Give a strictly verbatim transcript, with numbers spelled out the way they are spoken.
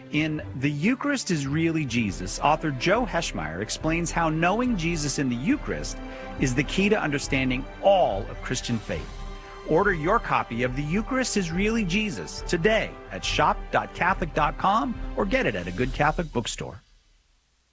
In The Eucharist is Really Jesus, author Joe Heschmeyer explains how knowing Jesus in the Eucharist is the key to understanding all of Christian faith. Order your copy of The Eucharist is Really Jesus today at shop dot catholic dot com or get it at a good Catholic bookstore.